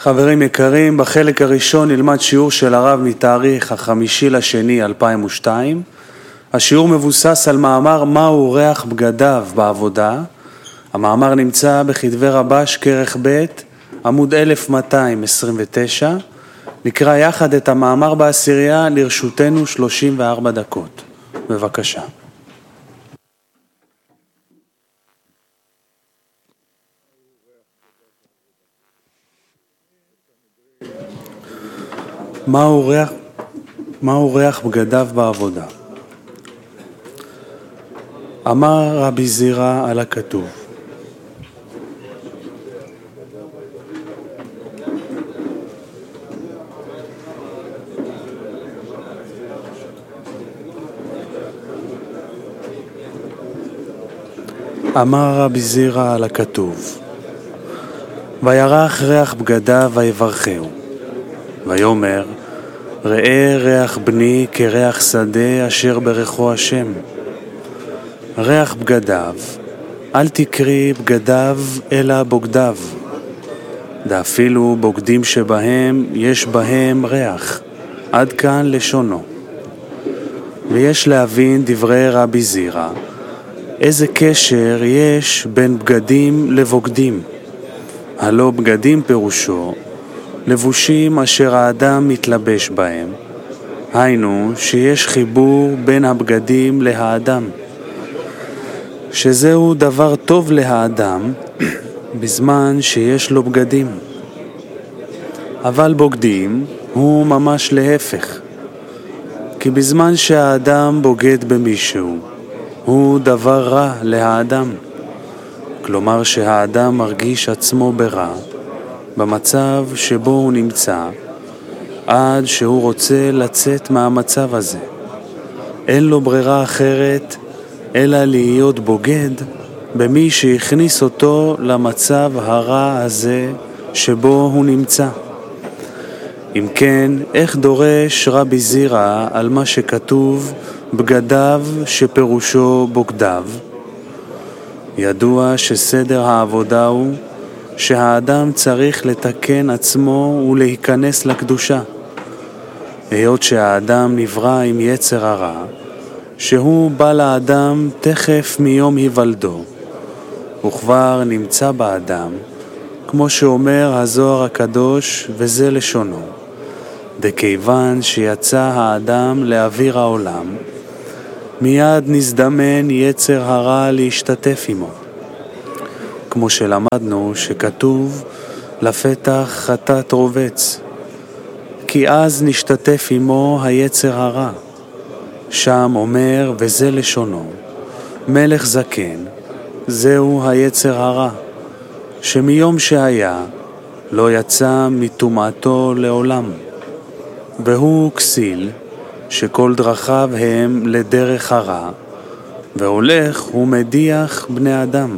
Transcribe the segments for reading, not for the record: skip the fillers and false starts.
חברים יקרים, בחלק הראשון נלמד שיעור של הרב מתאריך 5/2/2002. השיעור מבוסס על מאמר מהו ריח בגדיו בעבודה. המאמר נמצא בכתבי רבש כרך ב' עמוד 1229. נקרא יחד את המאמר בעשירייה, לרשותנו 34 דקות. בבקשה. מהו ריח בגדיו בעבודה? אמר רבי זירא על הכתוב. אמר רבי זירא על הכתוב. וירח ריח בגדיו ויברכהו. ויאמר, ראה ריח בני כריח שדה אשר ברכו השם. ריח בגדיו, אל תקרי בגדיו אלא בוגדיו. דאפילו בוגדים שבהם יש בהם ריח. עד כאן לשונו. ויש להבין דברי רבי זירא, איזה קשר יש בין בגדים לבוגדים. הלא בגדים פירושו לבושים אשר האדם מתלבש בהם. היינו שיש חיבור בין הבגדים להאדם, שזהו דבר טוב להאדם בזמן שיש לו בגדים. אבל בוגדים הוא ממש להפך, כי בזמן שהאדם בוגד במישהו הוא דבר רע להאדם. כלומר שהאדם מרגיש עצמו ברע במצב שבו הוא נמצא, עד שהוא רוצה לצאת מהמצב הזה. אין לו ברירה אחרת אלא להיות בוגד במי שהכניס אותו למצב הרע הזה שבו הוא נמצא. אם כן, איך דורש רבי זירא על מה שכתוב בגדיו שפירושו בוגדיו? ידוע שסדר העבודה הוא שהאדם צריך לתקן עצמו ולהיכנס לקדושה. היות שהאדם נברא עם יצר הרע, שהוא בא לאדם תכף מיום היוולדו, וכבר נמצא באדם, כמו שאומר הזוהר הקדוש, וזה לשונו. דכיוון שיצא האדם לאוויר העולם, מיד נזדמן יצר הרע להשתתף עמו. כמו שלמדנו שכתוב לפתח חטאת רובץ, כי אז נשתתף עמו היצר הרע. שם אומר, וזה לשונו, מלך זקן, זהו היצר הרע, שמיום שהיה לא יצא מטומאתו לעולם. והוא כסיל, שכל דרכיו הם לדרך הרע, והולך ומדיח בני אדם.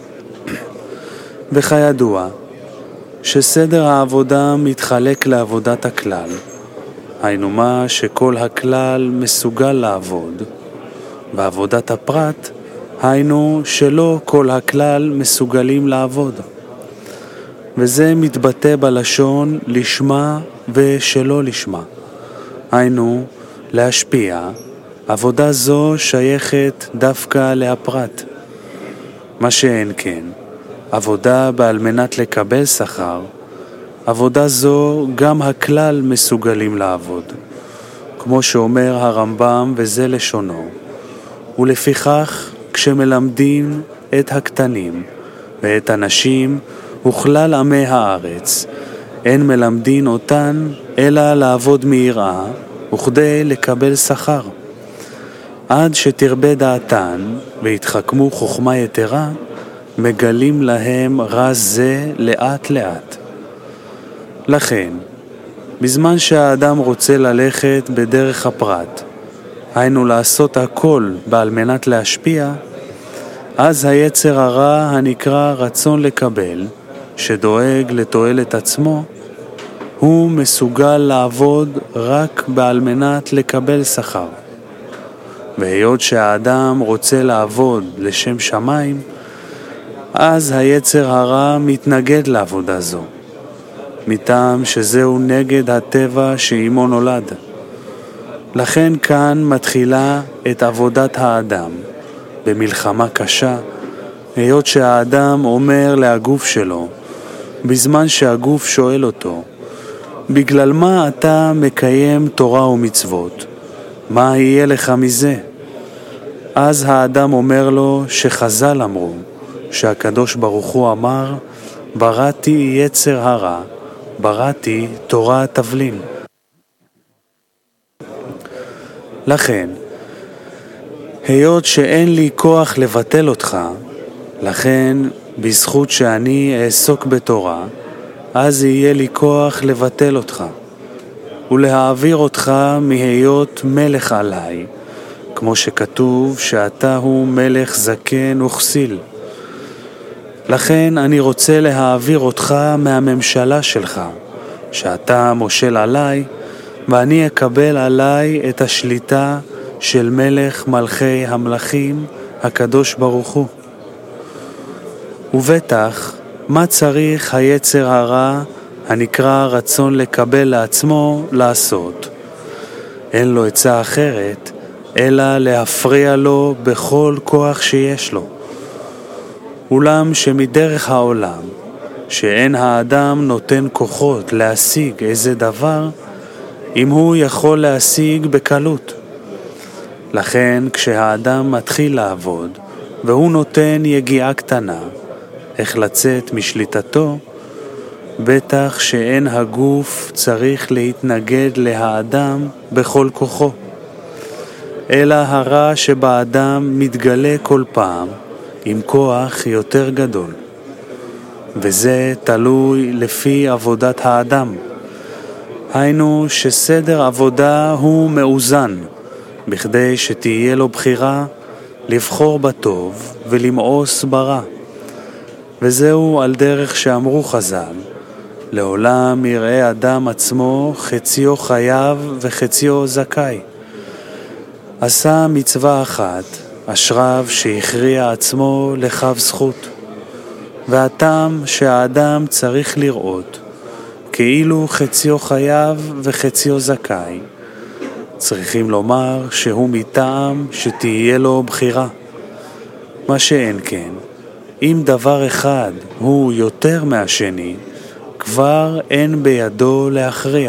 וכידוע, שסדר העבודה מתחלק לעבודת הכלל, היינו מה שכל הכלל מסוגל לעבוד, ועבודת הפרט היינו שלא כל הכלל מסוגלים לעבוד. וזה מתבטא בלשון לשמה ושלא לשמה. היינו להשפיע, עבודה זו שייכת דווקא להפרט. מה שאין כן, עבודה בעל מנת לקבל שכר, עבודה זו גם הכלל מסוגלים לעבוד, כמו שאומר הרמב"ם, וזה לשונו. ולפיכך כשמלמדים את הקטנים ואת הנשים וכלל עמי הארץ, אין מלמדין אותן אלא לעבוד מיראה וכדי לקבל שכר. עד שתרבה דעתן והתחכמו חוכמה יתרה, מגלים להם רז זה לאט לאט. לכן, בזמן שהאדם רוצה ללכת בדרך הפרט, היינו לעשות הכל בעל מנת להשפיע, אז היצר הרע הנקרא רצון לקבל, שדואג לתועלת עצמו, הוא מסוגל לעבוד רק בעל מנת לקבל שכר. והיות שהאדם רוצה לעבוד לשם שמיים, אז היצר הרע מתנגד לעבודה זו. מטעם שזהו נגד הטבע שעמו נולד. לכן כאן מתחילה את עבודת האדם במלחמה קשה, היות שהאדם אומר להגוף שלו, בזמן שהגוף שואל אותו, בגלל מה אתה מקיים תורה ומצוות? מה יהיה לך מזה? אז האדם אומר לו שחז"ל אמרו, שהקדוש ברוך הוא אמר, בראתי יצר הרע, בראתי תורה תבלין. לכן, היות שאין לי כוח לבטל אותך, לכן בזכות שאני אעסוק בתורה, אז יהיה לי כוח לבטל אותך, ולהעביר אותך מהיות מלך עליי, כמו שכתוב שאתה הוא מלך זקן וכסיל. לכן אני רוצה להעביר אותך מהממשלה שלך, שאתה מושל עליי, ואני אקבל עליי את השליטה של מלך מלכי המלכים, הקדוש ברוך הוא. ובטח, מה צריך היצר הרע הנקרא רצון לקבל לעצמו לעשות? אין לו עצה אחרת, אלא להפריע לו בכל כוח שיש לו. אולם שמדרך העולם, שאין האדם נותן כוחות להשיג איזה דבר, אם הוא יכול להשיג בקלות. לכן כשהאדם מתחיל לעבוד, והוא נותן יגיעה קטנה, איך לצאת משליטתו, בטח שאין הגוף צריך להתנגד להאדם בכל כוחו, אלא הרע שבאדם מתגלה כל פעם עם כוח יותר גדול. וזה תלוי לפי עבודת האדם. היינו שסדר עבודה הוא מאוזן, בכדי שתהיה לו בחירה לבחור בטוב ולמאוס ברע. וזהו על דרך שאמרו חז"ל, לעולם יראה אדם עצמו חציו חייב וחציו זכאי. עשה מצווה אחת, אשריו שהכריע עצמו לכף זכות. והטעם שהאדם צריך לראות, כאילו חציו חייב וחציו זכאי, צריכים לומר שהוא מטעם שתהיה לו בחירה. מה שאין כן, אם דבר אחד הוא יותר מהשני, כבר אין בידו להכריע.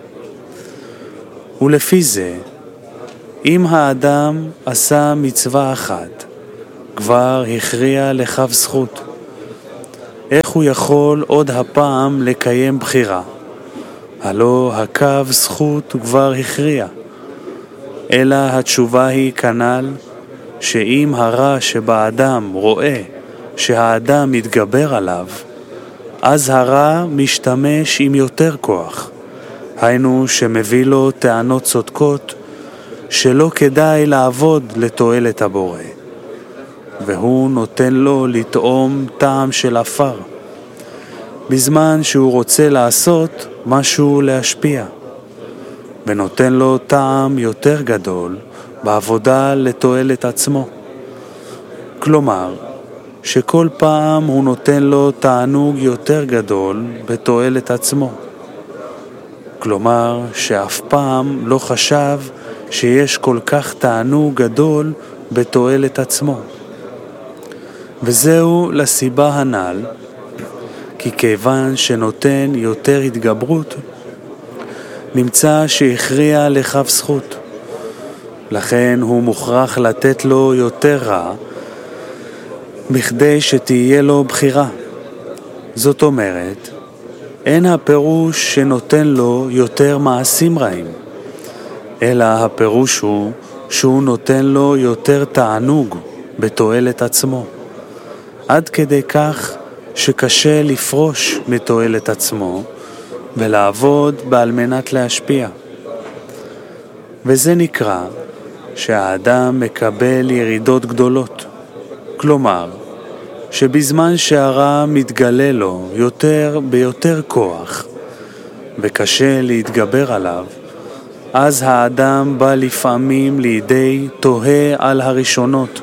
ולפי זה, אם האדם עשה מצווה אחת, כבר הכריע לכף זכות. איך הוא יכול עוד הפעם לקיים בחירה? הלא הקו זכות כבר הכריע. אלא התשובה היא כנ"ל, שאם הרע שבאדם רואה שהאדם מתגבר עליו, אז הרע משתמש עם יותר כוח. היינו שמביא לו טענות צודקות שלא כדאי לעבוד לתועלת הבורא. והוא נותן לו לטעום טעם של אפר, בזמן שהוא רוצה לעשות משהו להשפיע, ונותן לו טעם יותר גדול בעבודה לתועלת עצמו. כלומר, שכל פעם הוא נותן לו תענוג יותר גדול בתועלת עצמו. כלומר, שאף פעם לא חשב שיש כל כך תענוג גדול בתועלת עצמו. וזהו לסיבה הנ"ל, כי כיוון שנותן יותר התגברות, נמצא שהכריע לכף זכות. לכן הוא מוכרח לתת לו יותר רע, בכדי שתהיה לו בחירה. זאת אומרת, אין הפירוש שנותן לו יותר מעשים רעים, אלא הפירוש הוא שהוא נותן לו יותר תענוג בתועלת עצמו, עד כדי כך שקשה לפרוש מתועלת עצמו ולעבוד בעל מנת להשפיע. וזה נקרא שהאדם מקבל ירידות גדולות. כלומר, שבזמן שהרע מתגלה לו ביותר כוח וקשה להתגבר עליו, אז האדם בא לפעמים לידי תוהה על הראשונות.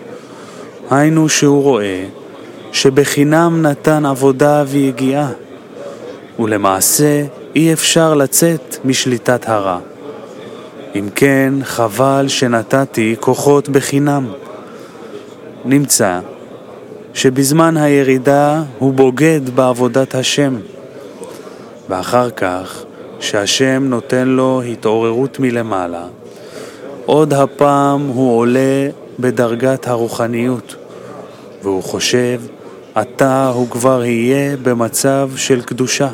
היינו שהוא רואה שבחינם נתן עבודה ויגיעה, ולמעשה אי אפשר לצאת משליטת הרע. אם כן, חבל שנתתי כוחות בחינם. נמצא שבזמן הירידה הוא בוגד בעבודת השם, ואחר כך שהשם נותן לו התעוררות מלמעלה, עוד הפעם הוא עולה בדרגת הרוחניות, והוא חושב עתה הוא כבר יהיה במצב של קדושה.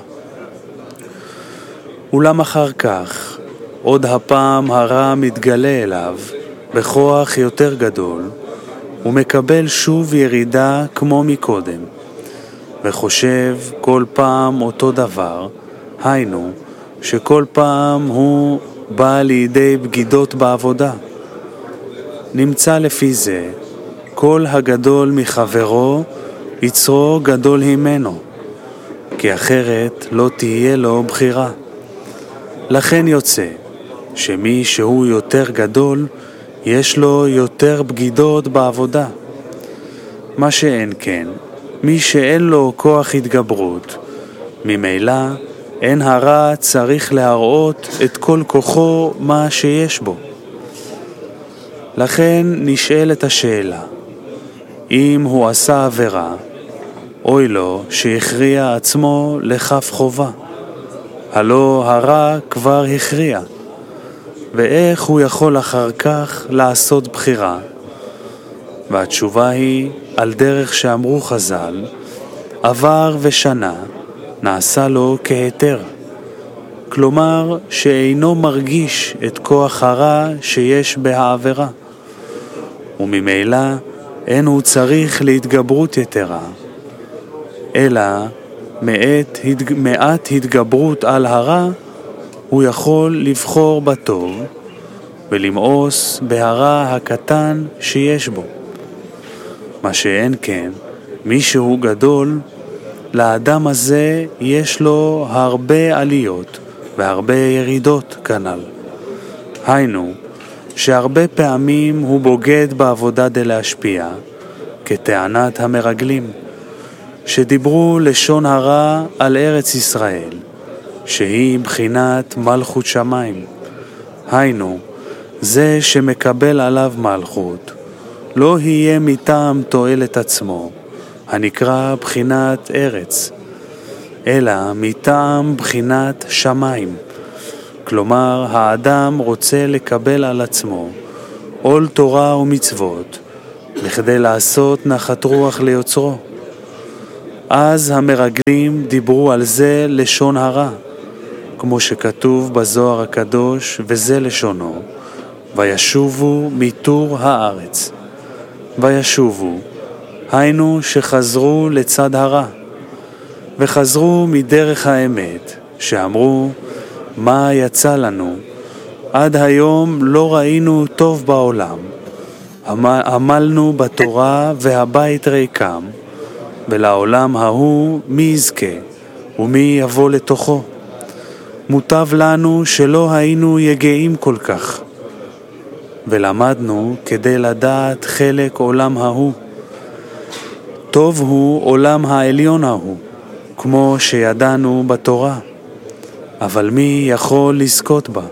אולם אחר כך עוד הפעם הרע מתגלה אליו בכוח יותר גדול, ומקבל שוב ירידה כמו מקודם, וחושב כל פעם אותו דבר, היינו שכל פעם הוא בא לידי בגידות בעבודה. נמצא לפי זה, כל הגדול מחברו יצרו גדול ממנו, כי אחרת לא תהיה לו בחירה. לכן יוצא שמי שהוא יותר גדול, יש לו יותר בגידות בעבודה. מה שאין כן, מי שאין לו כוח התגברות, ממילא אין הרע צריך להראות את כל כוחו מה שיש בו. לכן נשאלת השאלה, אם הוא עשה עבירה, אוי לו שהכריע עצמו לכף חובה. הלא הרע כבר הכריע, ואיך הוא יכול אחר כך לעשות בחירה? והתשובה היא על דרך שאמרו חז"ל, עבר ושנה נעשה לו כהיתר, כלומר שאינו מרגיש את כוח הרע שיש בהעבירה, וממילא אין הוא צריך להתגברות יתרה, אלא מעט התגברות על הרע הוא יכול לבחור בטוב ולמאוס בהרע הקטן שיש בו. מה שאין כן, מי שהוא גדול, לאדם הזה יש לו הרבה עליות והרבה ירידות כנ"ל. היינו, שהרבה פעמים הוא בוגד בעבודה דלהשפיע, כטענת המרגלים, שדיברו לשון הרע על ארץ ישראל, שהיא בחינת מלכות שמיים. היינו, זה שמקבל עליו מלכות, לא יהיה מטעם תועלת עצמו, הנקרא בחינת ארץ, אלא מטעם בחינת שמיים. כלומר, האדם רוצה לקבל על עצמו עול תורה ומצוות, בכדי לעשות נחת רוח ליוצרו. אז המרגלים דיברו על זה לשון הרע, כמו שכתוב בזוהר הקדוש, וזה לשונו, וישובו מתור הארץ. וישובו, היינו שחזרו לצד הרע, וחזרו מדרך האמת, שאמרו, מה יצא לנו? עד היום לא ראינו טוב בעולם. עמלנו בתורה והבית ריקם, ולעולם ההוא מי יזכה ומי יבוא לתוכו. מוטב לנו שלא היינו יגעים כל כך, ולמדנו כדי לדעת חלק עולם ההוא. טוב הוא עולם העליון ההוא, כמו שידענו בתורה, אבל מי יכול לזכות בה?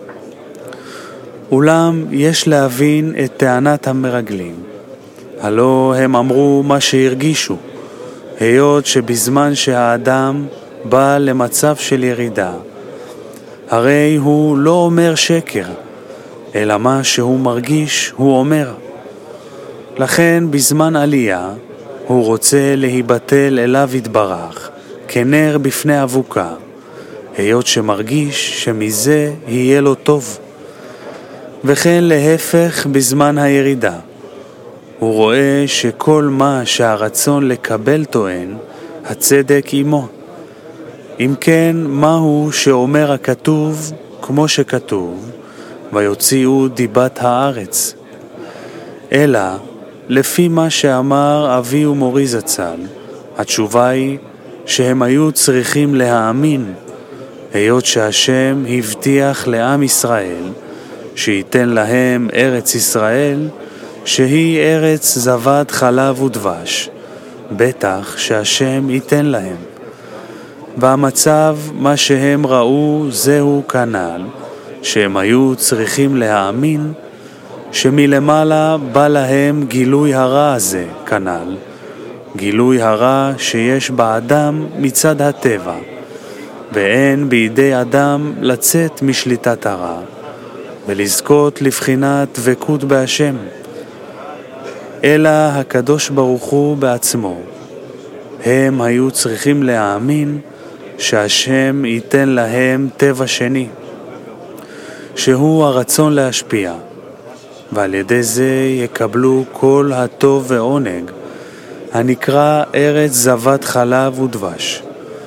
אולם יש להבין את טענת המרגלים. הלא הם אמרו מה שהרגישו, היות שבזמן שהאדם בא למצב של ירידה, הרי הוא לא אומר שקר, אלא מה שהוא מרגיש הוא אומר. לכן בזמן עלייה הוא רוצה להיבטל אליו יתברך, כנר בפני אבוקה, היות שמרגיש שמזה יהיה לו טוב. וכן להפך בזמן הירידה, הוא רואה שכל מה שהרצון לקבל טוען, הצדק עמו. אם כן, מהו שאומר הכתוב כמו שכתוב, ויוציאו דיבת הארץ? אלא, לפי מה שאמר אבי ומורי זצ"ל, התשובה היא שהם היו צריכים להאמין, היות שהשם הבטיח לעם ישראל, שייתן להם ארץ ישראל, שהיא ארץ זבת חלב ודבש, בטח שהשם ייתן להם. והמצב, מה שהם ראו, זהו כנ"ל, שהם היו צריכים להאמין שמלמעלה בא להם גילוי הרע הזה כנ"ל, גילוי הרע שיש באדם מצד הטבע, ואין בידי אדם לצאת משליטת הרע, ולזכות לבחינת דבקות בהשם, אלא הקדוש ברוך הוא בעצמו. הם היו צריכים להאמין שהשם ייתן להם טבע שני, שהוא הרצון להשפיע, ועל ידי זה יקבלו כל הטוב ועונג, הנקרא ארץ זבת חלב ודבש.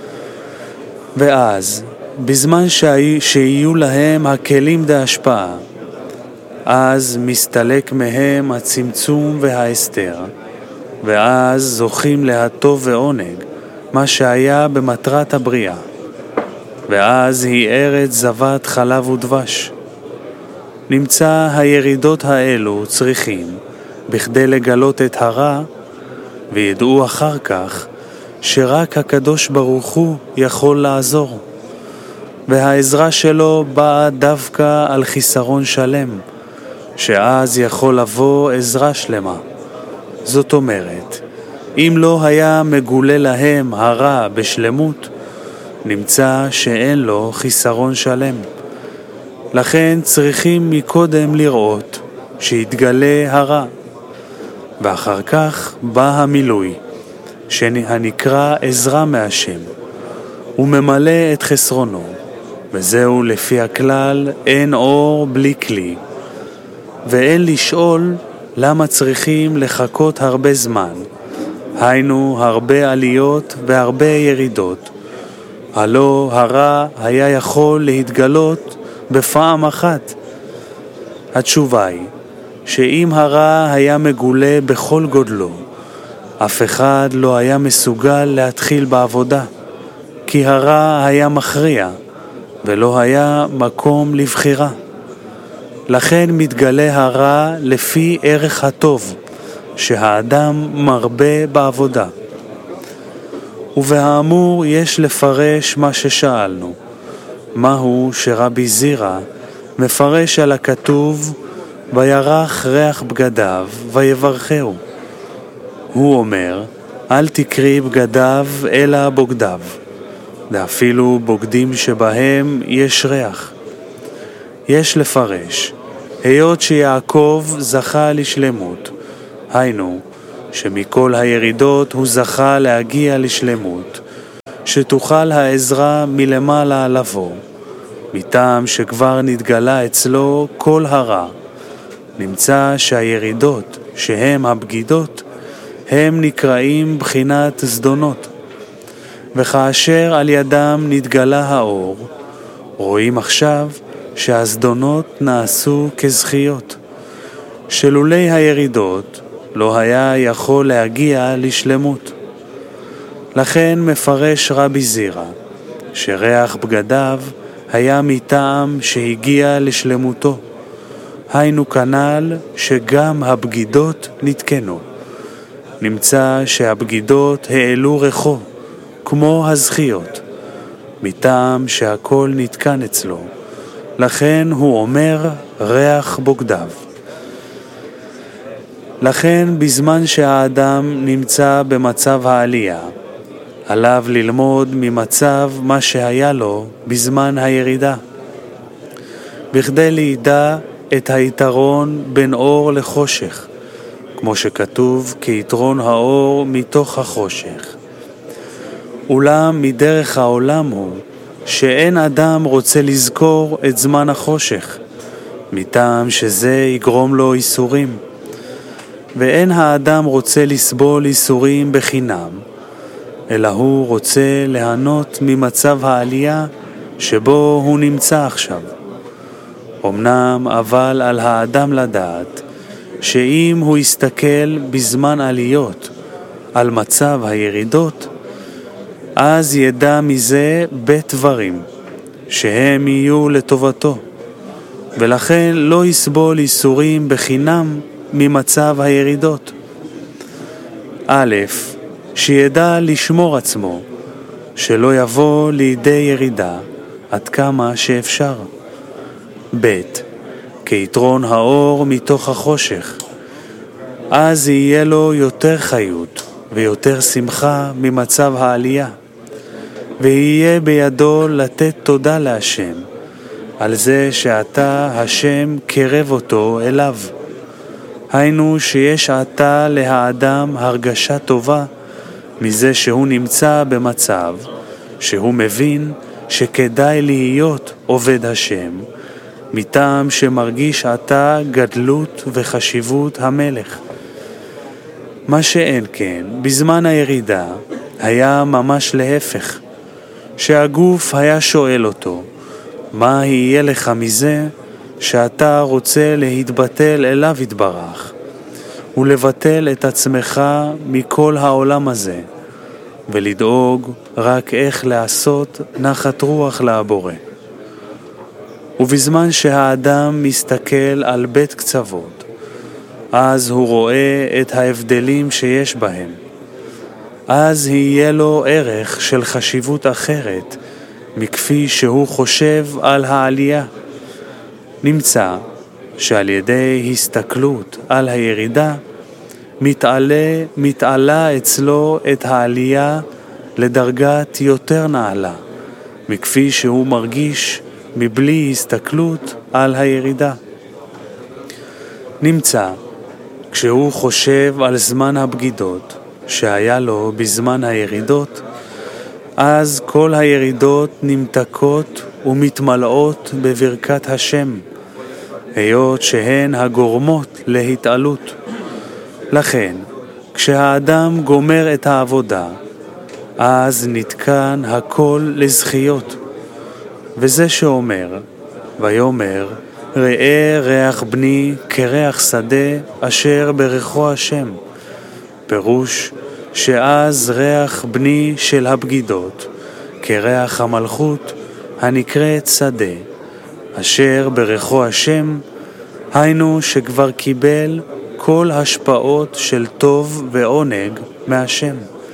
ואז, בזמן שיהיו להם הכלים להשפעה, אז מסתלק מהם הצמצום וההסתר, ואז זוכים להטוב ועונג, מה שהיה במטרת הבריאה. ואז היא ארץ זבת חלב ודבש. נמצא הירידות האלו צריכים, בכדי לגלות את הרע, וידעו אחר כך שרק הקדוש ברוך הוא יכול לעזור, והעזרה שלו באה דווקא על חיסרון שלם, שאז יכול לבוא עזרה שלמה. זאת אומרת, אם לא היה מגולה להם הרע בשלמות, נמצא שאין לו חיסרון שלם. לכן צריכים מקודם לראות שיתגלה הרע, ואחר כך בא המילוי, שהנקרא עזרה מהשם, הוא ממלא את חסרונו, וזהו לפי הכלל אין אור בלי כלי. ואין לשאול למה צריכים לחכות הרבה זמן, היינו הרבה עליות והרבה ירידות. הלא הרע היה יכול להתגלות בפעם אחת. התשובה היא שאם הרע היה מגולה בכל גודלו, אף אחד לא היה מסוגל להתחיל בעבודה, כי הרע היה מכריע ולא היה מקום לבחירה. לכן מתגלה הרע לפי ערך הטוב, שהאדם מרבה בעבודה. ובהאמור יש לפרש מה ששאלנו, מהו שרבי זירא מפרש על הכתוב וירח ריח בגדיו ויברכהו. הוא אומר, אל תקרי בגדיו אלא בוגדיו, ואפילו בוגדים שבהם יש ריח. יש לפרש, היות שיעקב זכה לשלמות, היינו, שמכל הירידות הוא זכה להגיע לשלמות, שתוכל העזרה מלמעלה לבוא, מטעם שכבר נתגלה אצלו כל הרע. נמצא שהירידות, שהם הבגידות, הם נקראים בחינת זדונות, וכאשר על ידם נתגלה האור, רואים עכשיו שהזדונות נעשו כזכיות, שלולי הירידות לא היה יכול להגיע לשלמות. לכן מפרש רבי זירא שריח בגדיו היה מטעם שהגיע לשלמותו, היינו כנ"ל שגם הבגידות נתקנו. נמצא שהבגידות העלו ריחו כמו הזכיות, מטעם שהכל נתקן אצלו, לכן הוא אומר ריח בוגדיו. לכן בזמן שהאדם נמצא במצב העלייה, עליו ללמוד ממצב מה שהיה לו בזמן הירידה, בכדי לידע את היתרון בין אור לחושך, כמו שכתוב כיתרון האור מתוך החושך. אולם מדרך העולם הוא שאין אדם רוצה לזכור את זמן החושך, מטעם שזה יגרום לו איסורים, ואין האדם רוצה לסבול איסורים בחינם, אלא הוא רוצה ליהנות ממצב העלייה שבו הוא נמצא עכשיו. אמנם אבל על האדם לדעת שאם הוא יסתכל בזמן עליות על מצב הירידות, אז ידע מזה בית דברים שהם יהיו לטובתו, ולכן לא יסבול איסורים בחינם ממצב הירידות. א', שידע לשמור עצמו, שלא יבוא לידי ירידה עד כמה שאפשר. ב' כיתרון האור מתוך החושך, אז יהיה לו יותר חיות ויותר שמחה ממצב העלייה, ויהיה בידו לתת תודה להשם על זה שעתה השם קרב אותו אליו. היינו שיש עתה להאדם הרגשה טובה מזה שהוא נמצא במצב שהוא מבין שכדאי להיות עובד השם, מטעם שמרגיש עתה גדלות וחשיבות המלך. מה שאין כן, בזמן הירידה היה ממש להפך, שהגוף היה שואל אותו, מה יהיה לך מזה שאתה רוצה להתבטל אליו יתברך, ולבטל את עצמך מכל העולם הזה, ולדאוג רק איך לעשות נחת רוח לבורא. ובזמן שהאדם מסתכל על בית קצוות, אז הוא רואה את ההבדלים שיש בהם. אז יהיה לו ערך של חשיבות אחרת מכפי שהוא חושב על העלייה. נמצא שעל ידי הסתכלות על הירידה מתעלה אצלו את העלייה לדרגת יותר נעלה מכפי שהוא מרגיש מבלי הסתכלות על הירידה. נמצא כשהוא חושב על זמן הבגידות שהיה לו בזמן הירידות, אז כל הירידות נמתקות ומתמלאות בברכת השם, היות שהן הגורמות להתעלות. לכן, כשהאדם גומר את העבודה, אז נתקן הכל לזכיות. וזה שאומר, ויאמר, ראה ריח בני כריח שדה אשר ברכו השם. פירוש שאז ריח בני של הבגידות, כריח המלכות הנקראת שדה, אשר ברכו השם, היינו שכבר קיבל כל השפעות של טוב ועונג מהשם.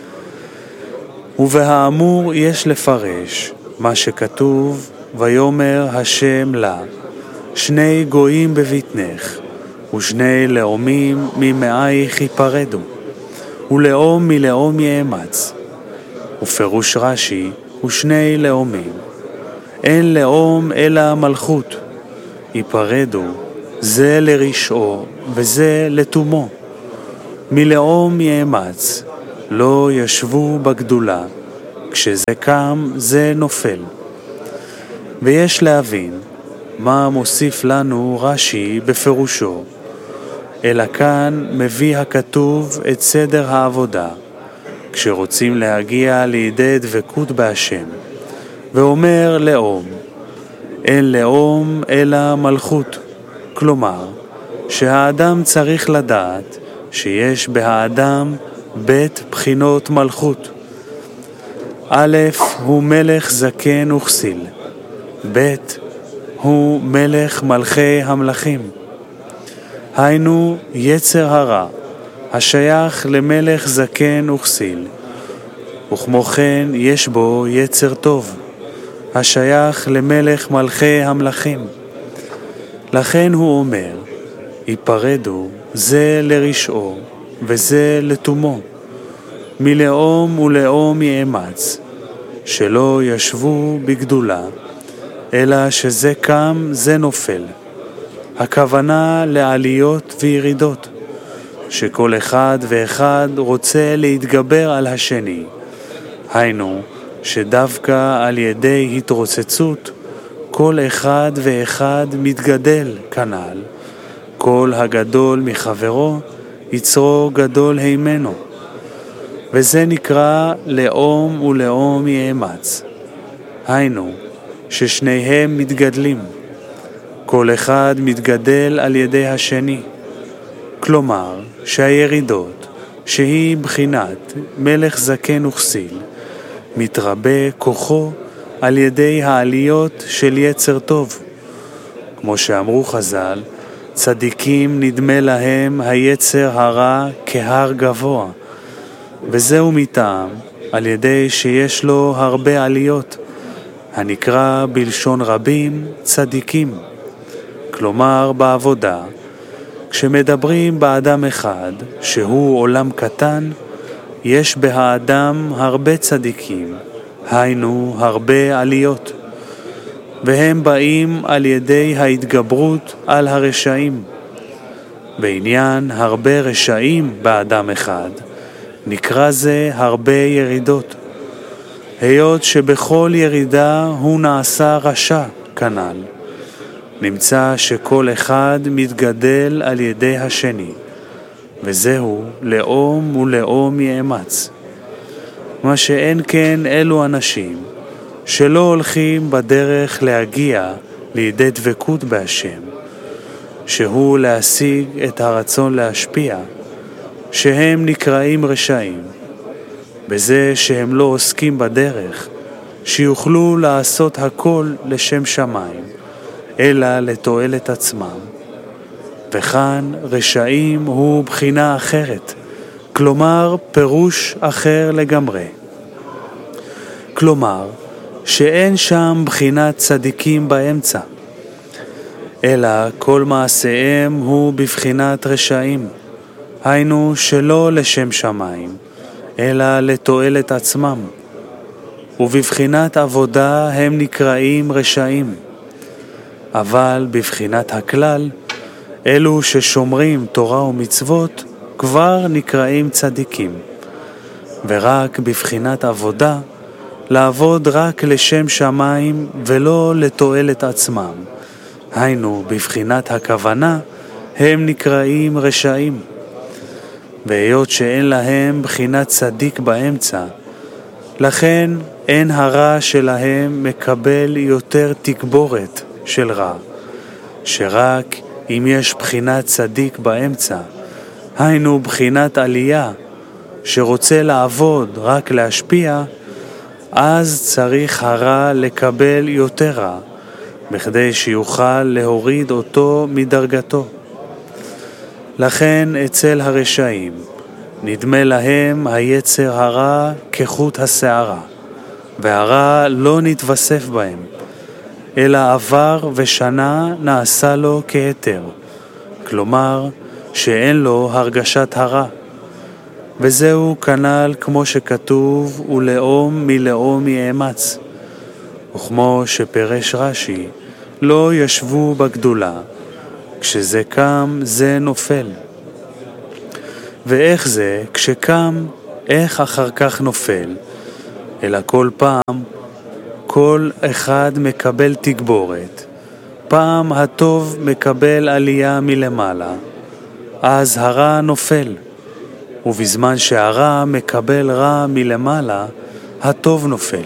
ובהאמור יש לפרש מה שכתוב, ויאמר השם לה, שני גויים בבטנך, ושני לאומים ממאייך ייפרדו, ולאום מלאום יאמץ. ופירוש רש"י, ושני לאומים. אין לאום אלא מלכות, ייפרדו, זה לרשעו וזה לתומו. מלאום יאמץ, לא ישבו בגדולה, כשזה קם זה נופל. ויש להבין מה מוסיף לנו רש"י בפירושו, אלא כאן מביא הכתוב את סדר העבודה, כשרוצים להגיע לידי דבקות בהשם, ואומר לאום, אין לאום אלא מלכות, כלומר שהאדם צריך לדעת שיש בהאדם בית בחינות מלכות. א' הוא מלך זקן וכסיל, ב' הוא מלך מלכי המלכים, היינו יצר הרע השייך למלך זקן וכסיל, וכמו כן יש בו יצר טוב השייך למלך מלכי המלכים. לכן הוא אומר, ייפרדו זה לרשעו וזה לתומו, מלאום ולאום יאמץ, שלא ישבו בגדולה, אלא שזה קם זה נופל. הכוונה לעליות וירידות, שכל אחד ואחד רוצה להתגבר על השני. היינו שדווקא על ידי התרוצצות כל אחד ואחד מתגדל כנ"ל, כל הגדול מחברו יצרו גדול הימנו. וזה נקרא לאום ולאום יאמץ. היינו ששניהם מתגדלים, כל אחד מתגדל על ידי השני. כלומר שהירידות, שהיא בחינת מלך זקן וכסיל, מתרבה כוחו על ידי העליות של יצר טוב. כמו שאמרו חז"ל, צדיקים נדמה להם היצר הרע כהר גבוה, וזהו מטעם על ידי שיש לו הרבה עליות, הנקרא בלשון רבים צדיקים. כלומר בעבודה, כשמדברים באדם אחד שהוא עולם קטן, יש באדם הרבה צדיקים, היינו הרבה עליות, והם באים על ידי ההתגברות על הרשעים. בעניין הרבה רשעים באדם אחד, נקרא זה הרבה ירידות, היות שבכל ירידה הוא נעשה רשע כנ"ל. נמצא שכל אחד מתגדל על ידי השני, וזהו לאום ולאום יאמץ. מה שאין כן אלו אנשים שלא הולכים בדרך להגיע לידי דבקות בהשם, שהוא להשיג את הרצון להשפיע, שהם נקראים רשעים, בזה שהם לא עוסקים בדרך, שיוכלו לעשות הכל לשם שמיים, אלא לתועלת עצמם. וכאן רשעים הוא בחינה אחרת, כלומר פירוש אחר לגמרי. כלומר, שאין שם בחינת צדיקים באמצע, אלא כל מעשיהם הוא בבחינת רשעים, היינו שלא לשם שמיים, אלא לתועלת עצמם, ובבחינת עבודה הם נקראים רשעים. אבל בבחינת הכלל, אלו ששומרים תורה ומצוות כבר נקראים צדיקים, ורק בבחינת עבודה, לעבוד רק לשם שמיים ולא לתועלת עצמם, היינו בבחינת הכוונה, הם נקראים רשעים. והיות שאין להם בחינת צדיק באמצע, לכן אין הרע שלהם מקבל יותר תגבורת של רע, שרק אם יש בחינת צדיק באמצע, היינו בחינת עלייה, שרוצה לעבוד רק להשפיע, אז צריך הרע לקבל יותר רע, בכדי שיוכל להוריד אותו מדרגתו. לכן אצל הרשעים נדמה להם היצר הרע כחוט השערה, והרע לא נתווסף בהם, אלא עבר ושנה נעשה לו כהיתר, כלומר שאין לו הרגשת הרע. וזהו כנ"ל כמו שכתוב, ולאום מלאום יאמץ. וכמו שפרש רש"י, לא ישבו בגדולה, כשזה קם זה נופל. ואיך זה כשקם, איך אחר כך נופל? אלא כל פעם, כל אחד מקבל תגבורת. פעם הטוב מקבל עלייה מלמעלה, אז הרע נופל. ובזמן שהרע מקבל רע מלמעלה, הטוב נופל.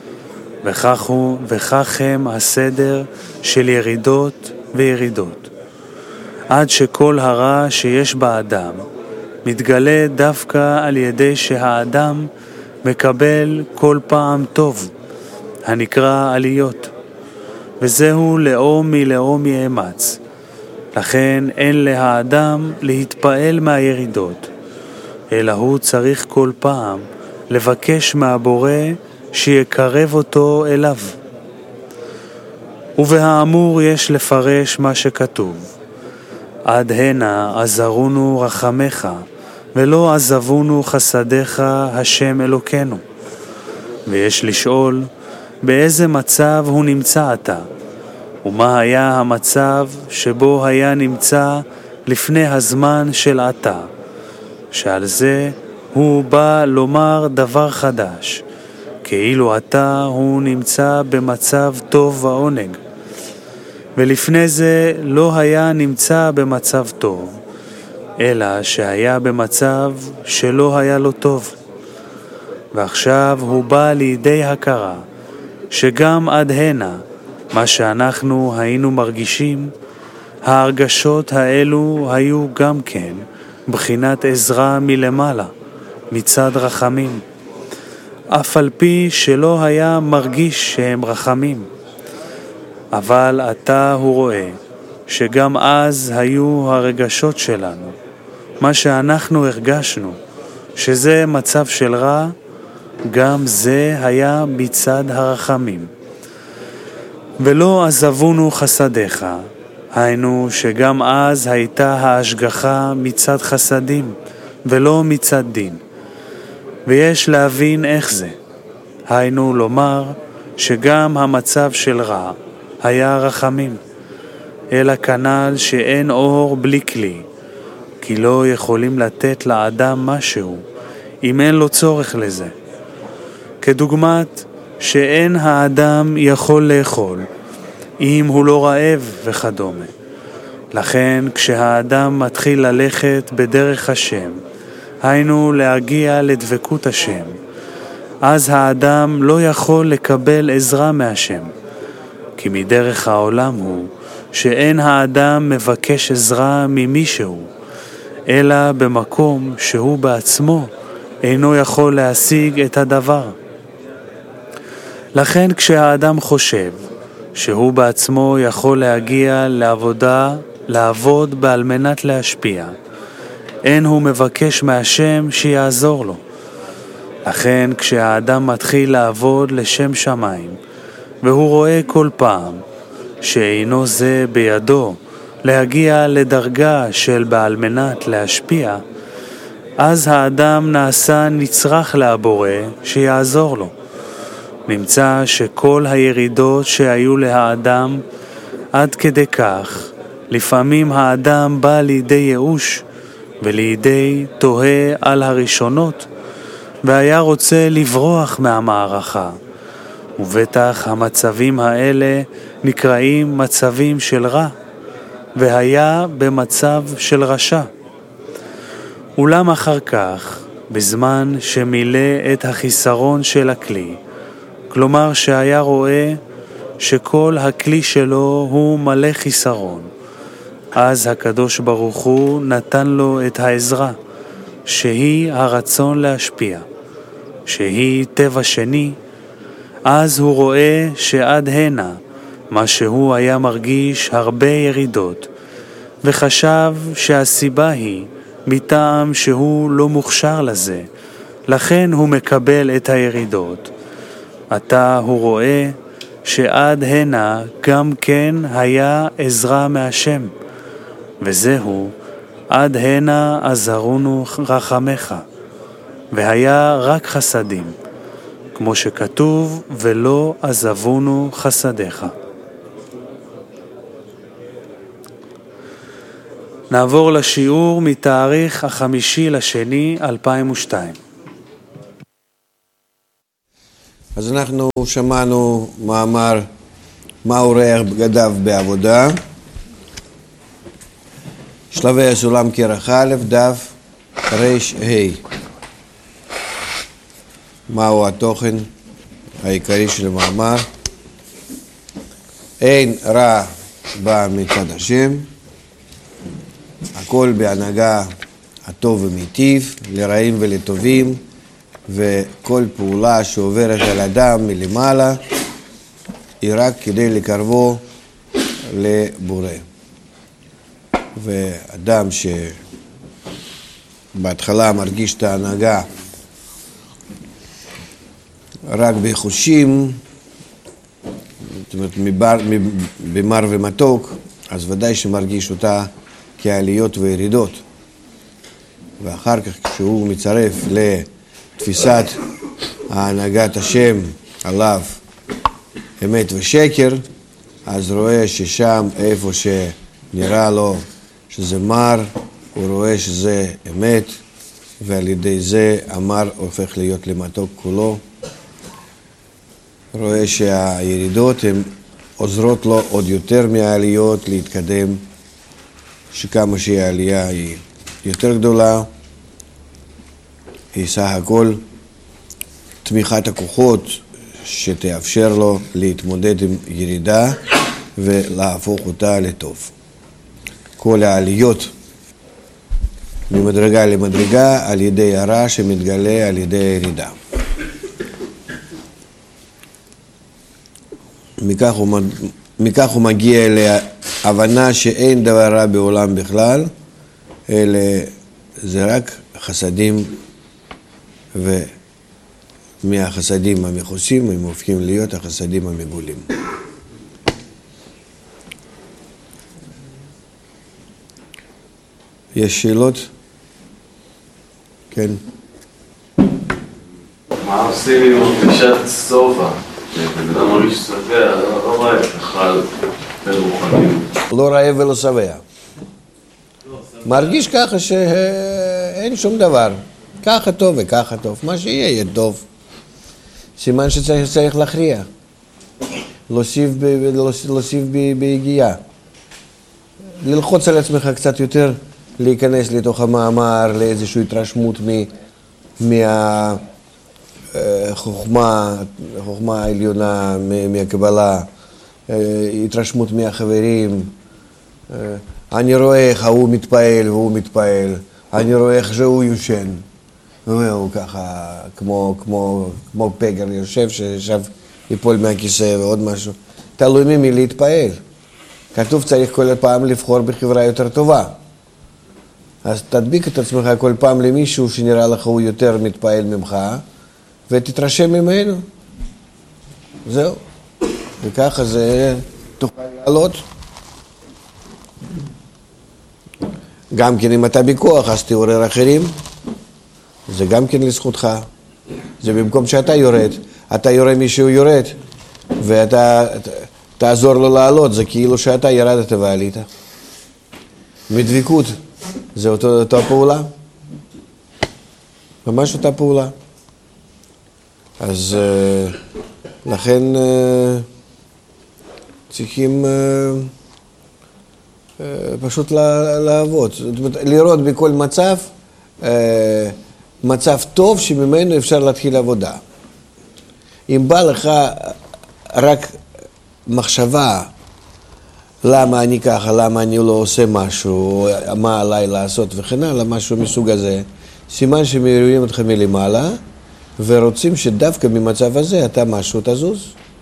וכך הם הסדר של ירידות וירידות. עד שכל הרע שיש באדם מתגלה דווקא על ידי שהאדם מקבל כל פעם טוב, הנקרא עליות. וזהו לאום מלאום יאמץ. לכן אין לאדם להתפעל מהירידות, אלא הוא צריך כל פעם לבקש מהבורא שיקרב אותו אליו. ובהאמור יש לפרש מה שכתוב, עד הנה עזרונו רחמך, ולא עזבונו חסדיך השם אלוקנו. ויש לשאול, באיזה מצב הוא נמצא עתה, ומה היה המצב שבו היה נמצא לפני הזמן של עתה, שעל זה הוא בא לומר דבר חדש, כאילו עתה הוא נמצא במצב טוב ועונג, ולפני זה לא היה נמצא במצב טוב, אלא שהיה במצב שלא היה לו טוב. ועכשיו הוא בא לידי הכרה, שגם עד הנה, מה שאנחנו היינו מרגישים, ההרגשות האלו היו גם כן בחינת עזרה מלמעלה, מצד רחמים, אף על פי שלא היה מרגיש שהם רחמים. אבל עתה הוא רואה שגם אז היו הרגשות שלנו, מה שאנחנו הרגשנו, שזה מצב של רע, גם זה היה מצד הרחמים. ולא עזבונו חסדיך, היינו שגם אז הייתה ההשגחה מצד חסדים, ולא מצד דין. ויש להבין איך זה. היינו לומר שגם המצב של רע היה רחמים, אלא כנ"ל שאין אור בלי כלי, כי לא יכולים לתת לאדם משהו, אם אין לו צורך לזה. כדוגמת שאין האדם יכול לאכול, אם הוא לא רעב וכדומה. לכן כשהאדם מתחיל ללכת בדרך השם, היינו להגיע לדבקות השם, אז האדם לא יכול לקבל עזרה מהשם, כי מדרך העולם הוא שאין האדם מבקש עזרה ממישהו, אלא במקום שהוא בעצמו אינו יכול להשיג את הדבר. לכן כשהאדם חושב שהוא בעצמו יכול להגיע לעבוד על מנת להשפיע, אין הוא מבקש מהשם שיעזור לו. לכן כשהאדם מתחיל לעבוד לשם שמיים, והוא רואה כל פעם שאינו זה בידו להגיע לדרגה של בעל מנת להשפיע, אז האדם נעשה נצרך לבורא שיעזור לו. נמצא שכל הירידות שהיו לאדם עד כדי כך, לפעמים האדם בא לידי ייאוש ולידי תוהה על הראשונות, והיה רוצה לברוח מהמערכה. ובטח המצבים האלה נקראים מצבים של רע, והיה במצב של רשע. אולם אחר כך, בזמן שמילא את החיסרון של הכלי, כלומר שהיה רואה שכל הכלי שלו הוא מלא חיסרון, אז הקדוש ברוך הוא נתן לו את העזרה, שהיא הרצון להשפיע, שהיא טבע שני. אז הוא רואה שעד הנה מה שהוא היה מרגיש הרבה ירידות, וחשב שהסיבה היא מטעם שהוא לא מוכשר לזה, לכן הוא מקבל את הירידות. עתה הוא רואה שעד הנה גם כן היה עזרה מהשם, וזהו עד הנה עזרונו רחמך, והיה רק חסדים, כמו שכתוב ולא עזבונו חסדיך. נעבור לשיעור מתאריך 5/2/2002. אז אנחנו שמענו מאמר מה אורח בגדיו בעבודה, שלבי הסולם כרך א', דף ר"ה. מהו התוכן העיקרי של המאמר? אין רע בא מצד השם, הכל בהנהגה הטוב ומיטיב, לרעים ולטובים, וכל פעולה שעוברת על אדם מלמעלה היא רק כדי לקרבו לבורא. ואדם שבהתחלה מרגיש את ההנהגה רק בחושים, זאת אומרת במר ומתוק, אז ודאי שמרגיש אותה כעליות וירידות. ואחר כך כשהוא מצרף לתפיסת ההנהגת השם עליו אמת ושקר, אז רואה ששם איפה שנראה לו שזה מר, הוא רואה שזה אמת, ועל ידי זה המר הופך להיות למתוק כולו. רואה שהירידות הן עוזרות לו עוד יותר מהעליות להתקדם, שכמה שהעלייה היא יותר גדולה, היא סך הכל תמיכת הכוחות שתאפשר לו להתמודד עם ירידה ולהפוך אותה לטוב. כל העליות ממדרגה למדרגה על ידי הרע שמתגלה על ידי הירידה. מכך הוא מגיע להבנה שאין דבר רע בעולם בכלל, אלא זה רק חסדים מהחסדים המכוסים, הם הופכים להיות החסדים המגולים. יש שאלות? כן. מה עושים עם הרגשת סובה? שבן אדם מרגיש שבע, לא רעב, אכל ברוחניות. לא רעב ולא שבע. מרגיש ככה שאין שום דבר. ככה טוב וככה טוב. מה שיהיה יהיה טוב. סימן שצריך להכריע. להוסיף בהגיעה. ללחוץ על עצמך קצת יותר, להיכנס לתוך המאמר, לאיזושהי התרשמות מהחוכמה העליונה, מהקבלה, התרשמות מהחברים. אני רואה איך הוא מתפעל והוא מתפעל, אני רואה איך שהוא יושן. והוא ככה, כמו פגר יושב, ששב ייפול מהכיסא ועוד משהו. תלוי ממי להתפעל. כתוב צריך כל פעם לבחור בחברה יותר טובה. אז תדביק את עצמך כל פעם למישהו שנראה לך הוא יותר מתפעל ממך, ותתרשם ממנו. זהו. וככה זה תוכל לעלות. גם כן אם אתה בכוח, אז תעורר אחרים. זה גם כן לזכותך. זה במקום שאתה יורד. אתה יורד מישהו יורד, ואתה תעזור לו לעלות. זה כאילו שאתה ירדת ועלית. מדביקות. זה אותה פעולה. ממש אותה פעולה. אז לכן צריכים פשוט לעבוד. זאת אומרת, לראות בכל מצב, מצב טוב שממנו אפשר להתחיל עבודה. אם בא לך רק מחשבה, למה אני ככה, למה אני לא עושה משהו, מה עליי לעשות וכן הלאה, משהו מסוג הזה, סימן שמעירים אותך מלמעלה, ורוצים שדווקא ממצב הזה אתה משהו תזוז.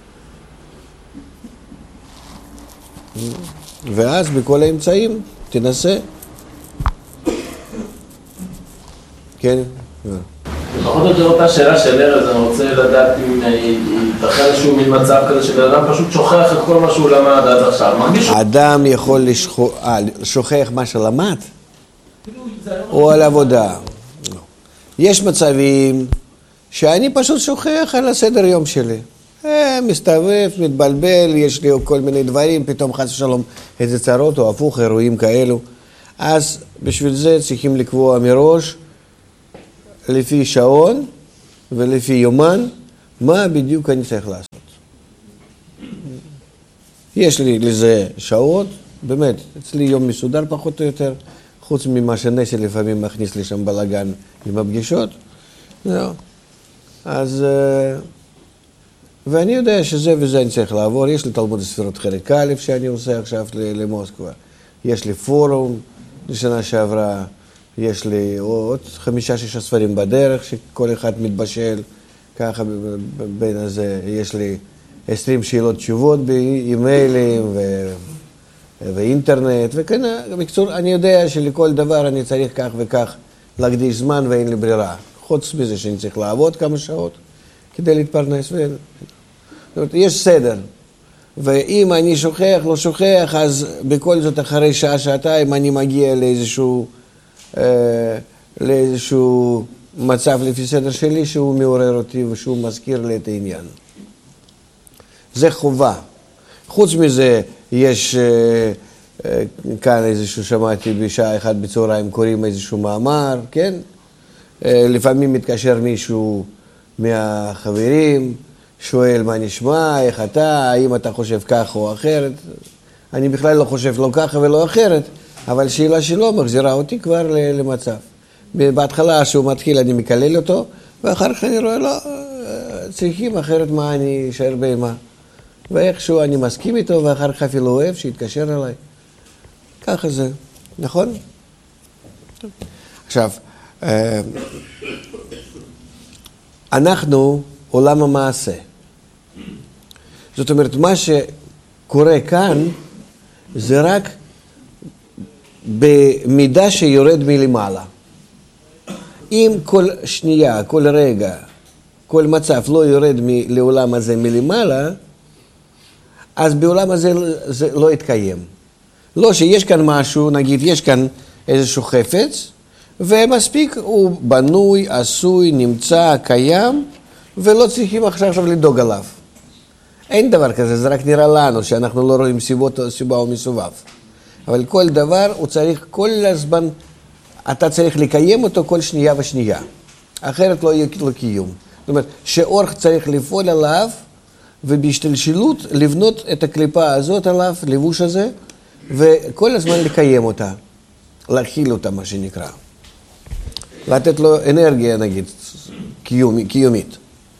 ואז בכל האמצעים תנסה. כן? פחות או יותר אותה שאלה של ארז, אני רוצה לדעת אם ייתכן שהוא מין מצב כזה שבן אדם פשוט שוכח את כל מה שהוא למד עד עכשיו. האדם יכול לשוכח מה שלמד? או על עבודה? יש מצבים שאני פשוט שוכח על הסדר יום שלי. מסתובב, מתבלבל, יש לי כל מיני דברים, פתאום חס ושלום איזה צרות או הפוך, אירועים כאלו. אז בשביל זה צריכים לקבוע מראש, לפי שעון ולפי יומן, מה בדיוק אני צריך לעשות. יש לי לזה שעות, באמת, אצלי יום מסודר פחות או יותר, חוץ ממה שנסי לפעמים מכניס לי שם בלגן עם הפגישות. זהו. אז, ואני יודע שזה וזה אני צריך לעבור. יש לי תלמוד הספירות חלק א' שאני עושה עכשיו למוסקבה. יש לי פורום לשנה שעברה. יש לי עוד 5-6 ספרים בדרך שכל אחד מתבשל. ככה בין הזה יש לי 20 שאלות תשובות באימיילים ואינטרנט וכן. בקצור, אני יודע שלכל דבר אני צריך כך וכך להקדיש זמן ואין לי ברירה. חוץ מזה שאני צריך לעבוד כמה שעות כדי להתפרנס. זאת אומרת, יש סדר. ואם אני שוכח, לא שוכח, אז בכל זאת אחרי שעה-שעתיים אני מגיע לאיזשהו מצב לפי סדר שלי שהוא מעורר אותי ושהוא מזכיר לי את העניין. זה חובה. חוץ מזה יש כאן איזשהו, שמעתי בשעה 1 בצהריים קוראים איזשהו מאמר, כן? לפעמים מתקשר מישהו מהחברים, שואל מה נשמע, איך אתה, האם אתה חושב כך או אחרת. אני בכלל לא חושב לא ככה ולא אחרת, אבל שאלה שלו מחזירה אותי כבר למצב. בהתחלה שהוא מתחיל אני מקלל אותו, ואחר כך אני רואה לא, צריכים אחרת מה אני אשאר בהמה. ואיכשהו אני מסכים איתו, ואחר כך אפילו אוהב שיתקשר אליי. ככה זה, נכון? עכשיו, אנחנו עולם המעשה. זאת אומרת, מה שקורה כאן זה רק במידה שיורד מלמעלה. אם כל שנייה, כל רגע, כל מצב לא יורד לעולם הזה מלמעלה, אז בעולם הזה זה לא יתקיים. לא שיש כאן משהו, נגיד יש כאן איזשהו חפץ, ומספיק הוא בנוי, עשוי, נמצא, קיים, ולא צריכים עכשיו לדאוג עליו. אין דבר כזה, זה רק נראה לנו שאנחנו לא רואים סיבה או מסובב. אבל כל דבר הוא צריך כל הזמן, אתה צריך לקיים אותו כל שנייה ושנייה. אחרת לא יהיה לו קיום. זאת אומרת, שאור צריך לפעול עליו, ובהשתלשלות לבנות את הקליפה הזאת עליו, לבוש הזה, וכל הזמן לקיים אותה, להכיל אותה, מה שנקרא. לתת לו אנרגיה, נגיד, קיומית.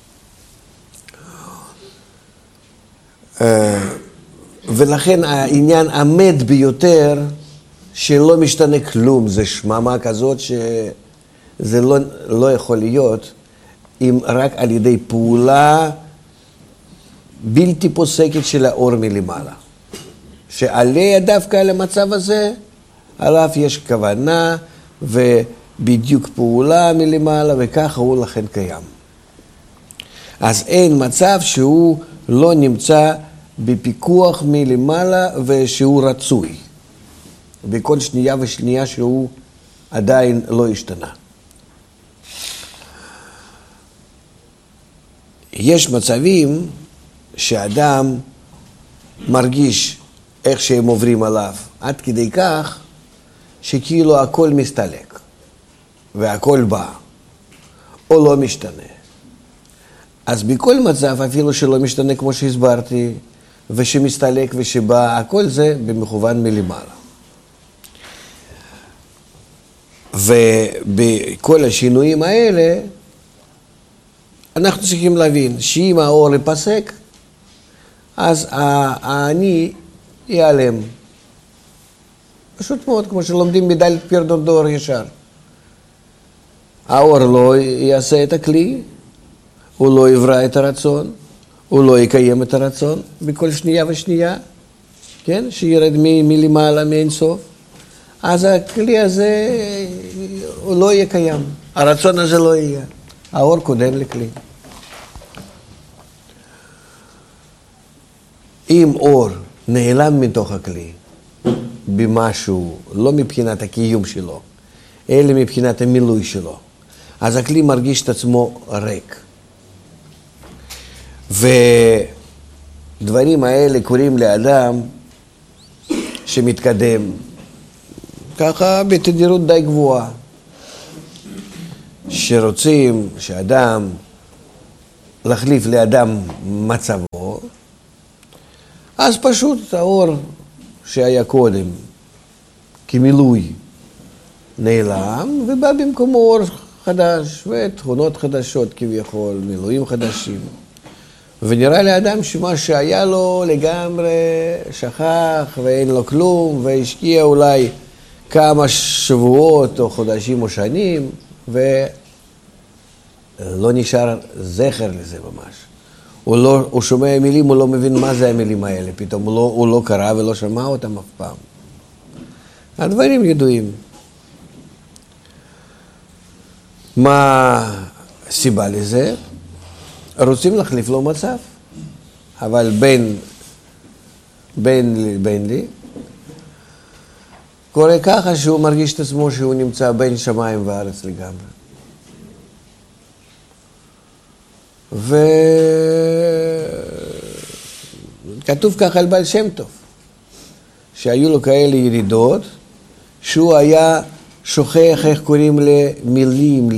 ולכן העניין עמד ביותר, שלא משתנה כלום, זה שממה כזאת שזה לא יכול להיות, אם רק על ידי פעולה בלתי פוסקת של האור מלמעלה. שעליה דווקא על המצב הזה, עליו יש כוונה ובדיוק פעולה מלמעלה, וככה הוא לכן קיים. אז אין מצב שהוא לא נמצא בפיקוח מלמעלה ושהוא רצוי. בכל שנייה ושנייה שהוא עדיין לא השתנה. יש מצבים שאדם מרגיש איך שהם עוברים עליו, עד כדי כך שכאילו הכל מסתלק, והכל בא, או לא משתנה. אז בכל מצב, אפילו שלא משתנה כמו שהסברתי, ושמסתלק ושבא, הכל זה במכוון מלמעלה. ובכל השינויים האלה, אנחנו צריכים להבין שאם האור ייפסק, אז האני ייעלם. פשוט מאוד, כמו שלומדים מדלת פירדות דור ישר. האור לא יעשה את הכלי, הוא לא יברא את הרצון, הוא לא יקיים את הרצון בכל שנייה ושנייה, כן? שירד מלמעלה, מאינסוף. אז הכלי הזה הוא לא יהיה קיים. הרצון הזה לא יהיה. האור קודם לכלי. אם אור נעלם מתוך הכלי במשהו, לא מבחינת הקיום שלו, אלא מבחינת המילוי שלו, אז הכלי מרגיש את עצמו ריק. ודברים האלה קוראים לאדם שמתקדם ככה בתדירות די גבוהה, שרוצים שאדם להחליף לאדם מצבו, אז פשוט האור שהיה קודם כמילוי נעלם, ובא במקומו אור חדש, ותכונות חדשות כביכול, מילואים חדשים. ונראה לאדם שמה שהיה לו לגמרי שכח ואין לו כלום, והשקיע אולי כמה שבועות או חודשים או שנים, ולא נשאר זכר לזה ממש. הוא שומע מילים, הוא לא מבין מה זה המילים האלה, פתאום הוא לא קרא ולא שמע אותם אף פעם. הדברים ידועים. מה הסיבה לזה? רוצים להחליף לו מצב, אבל בין לי, קורה ככה שהוא מרגיש את עצמו שהוא נמצא בין שמיים וארץ לגמרי. וכתוב ככה על בעל שם טוב, שהיו לו כאלה ירידות, שהוא היה שוכח איך קוראים למילים,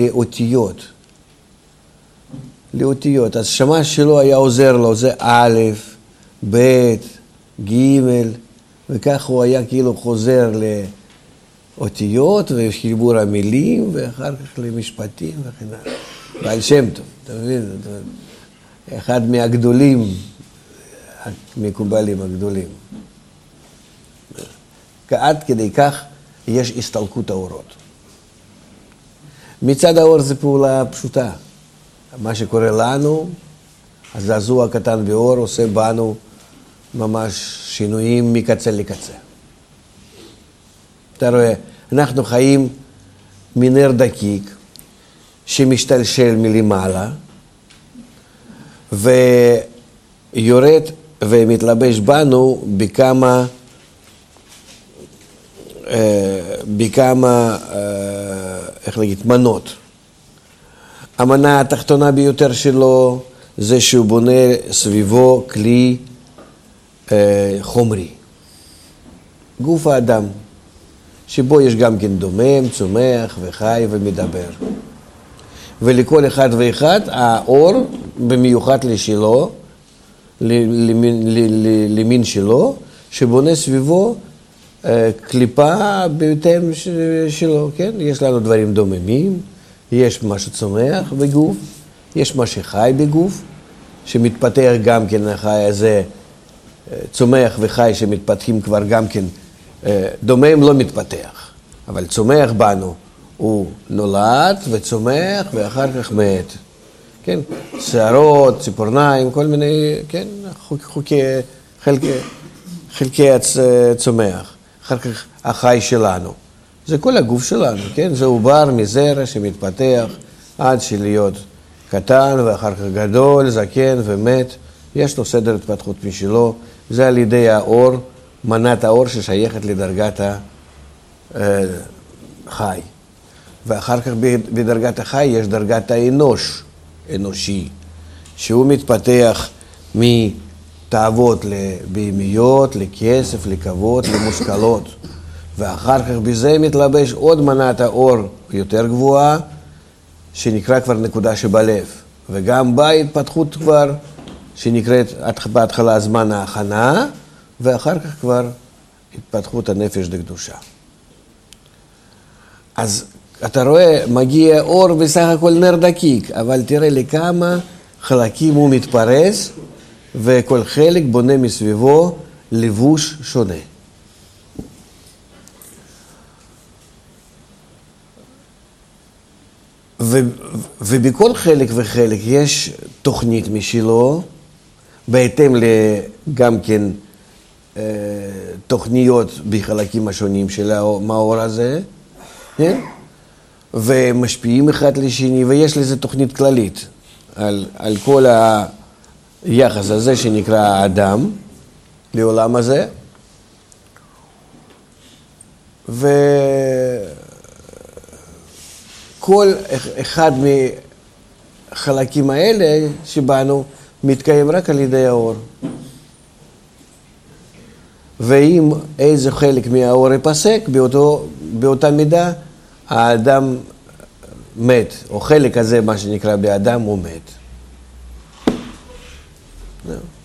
לאותיות. אז שמש שלו היה עוזר לו, זה א', ב', ג', וכך הוא היה כאילו חוזר לאותיות וחיבור המילים, ואחר כך למשפטים וכן הלאה. בעל שם טוב, אתה מבין? אחד מהגדולים, המקובלים הגדולים. עד כדי כך יש הסתלקות האורות. מצד האור זה פעולה פשוטה. מה שקורה לנו, הזעזוע הקטן באור עושה בנו ממש שינויים מקצה לקצה. אתה רואה, אנחנו חיים מנר דקיק שמשתלשל מלמעלה, ויורד ומתלבש בנו בכמה איך להגיד, מנות. המנה התחתונה ביותר שלו זה שהוא בונה סביבו כלי חומרי. גוף האדם, שבו יש גם כן דומם, צומח וחי ומדבר. ולכל אחד ואחד האור במיוחד לשלו, למין שלו, שבונה סביבו קליפה בהתאם שלו, כן? יש לנו דברים דוממים, יש מה שצומח בגוף, יש מה שחי בגוף, שמתפתח גם כן החי הזה, צומח וחי שמתפתחים כבר גם כן, דומם לא מתפתח, אבל צומח בנו, הוא נולד וצומח ואחר כך מת, כן? שערות, ציפורניים, כל מיני, כן? חלקי הצומח, אחר כך החי שלנו. זה כל הגוף שלנו, כן? זה עובר מזרע שמתפתח עד שלהיות קטן ואחר כך גדול, זקן ומת. יש לו סדר התפתחות משלו. זה על ידי האור, מנת האור ששייכת לדרגת החי. ואחר כך בדרגת החי יש דרגת האנוש, אנושי, שהוא מתפתח מתאוות לבהמיות, לכסף, לכבוד, למושכלות. ואחר כך בזה מתלבש עוד מנת האור יותר גבוהה, שנקרא כבר נקודה שבלב. וגם בה התפתחות כבר, שנקראת בהתחלה זמן ההכנה, ואחר כך כבר התפתחות הנפש לקדושה. אז אתה רואה, מגיע אור בסך הכל נר דקיק, אבל תראה לכמה חלקים הוא מתפרס, וכל חלק בונה מסביבו לבוש שונה. ובכל חלק וחלק יש תוכנית משלו, בהתאם גם כן תוכניות בחלקים השונים של המאור הזה, כן? ומשפיעים אחד לשני, ויש לזה תוכנית כללית על כל היחס הזה שנקרא האדם בעולם הזה. וכל אחד מהחלקים האלה שבנו מתקיים רק על ידי האור. ואם איזה חלק מהאור ייפסק, באותה מידה האדם מת, או חלק הזה, מה שנקרא באדם, הוא מת.